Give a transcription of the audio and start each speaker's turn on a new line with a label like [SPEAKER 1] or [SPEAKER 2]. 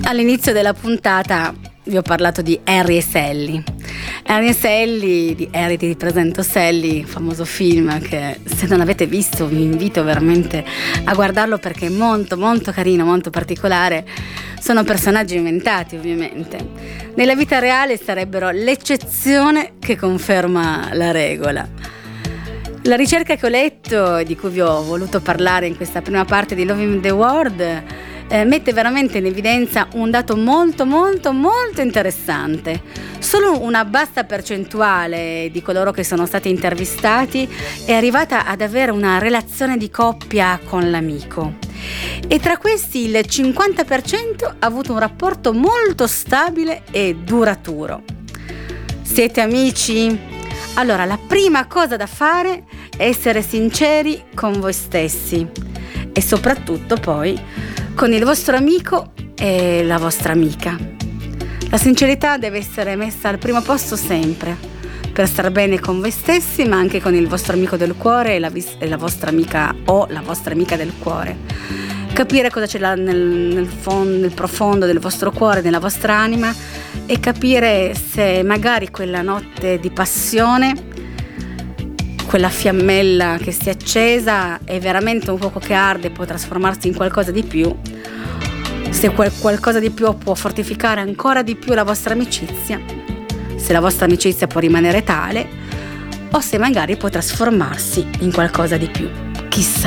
[SPEAKER 1] All'inizio della puntata vi ho parlato di Harry e Sally. Harry e Sally, di Harry ti presento Sally, famoso film che se non l'avete visto vi invito veramente a guardarlo perché è molto molto carino, molto particolare. Sono personaggi inventati ovviamente. Nella vita reale sarebbero l'eccezione che conferma la regola. La ricerca che ho letto e di cui vi ho voluto parlare in questa prima parte di Loving the World mette veramente in evidenza un dato molto molto molto interessante. Solo una bassa percentuale di coloro che sono stati intervistati è arrivata ad avere una relazione di coppia con l'amico e tra questi il 50% ha avuto un rapporto molto stabile e duraturo. Siete amici? Allora la prima cosa da fare è essere sinceri con voi stessi e soprattutto poi con il vostro amico e la vostra amica. La sincerità deve essere messa al primo posto sempre, per star bene con voi stessi, ma anche con il vostro amico del cuore e la vostra amica o la vostra amica del cuore. Capire cosa c'è là nel profondo del vostro cuore, nella vostra anima, e capire se magari quella notte di passione, quella fiammella che si è accesa è veramente un fuoco che arde e può trasformarsi in qualcosa di più, se qualcosa di più può fortificare ancora di più la vostra amicizia, se la vostra amicizia può rimanere tale o se magari può trasformarsi in qualcosa di più, chissà.